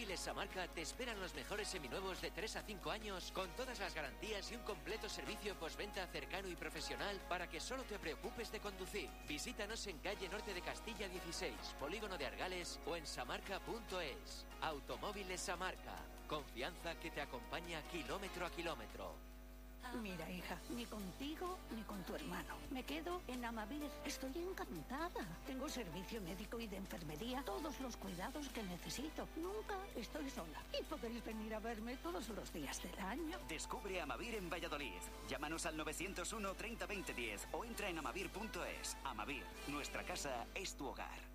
Automóviles Samarca te esperan los mejores seminuevos de 3 a 5 años con todas las garantías y un completo servicio postventa cercano y profesional para que solo te preocupes de conducir. Visítanos en calle Norte de Castilla 16, Polígono de Argales o en samarca.es. Automóviles Samarca. Confianza que te acompaña kilómetro a kilómetro. Mira, hija, ni contigo ni con tu hermano. Me quedo en Amavir. Estoy encantada. Tengo servicio médico y de enfermería, todos los cuidados que necesito. Nunca estoy sola. Y podéis venir a verme todos los días del año. Descubre Amavir en Valladolid. Llámanos al 901 30 20 10 o entra en amavir.es. Amavir, nuestra casa es tu hogar.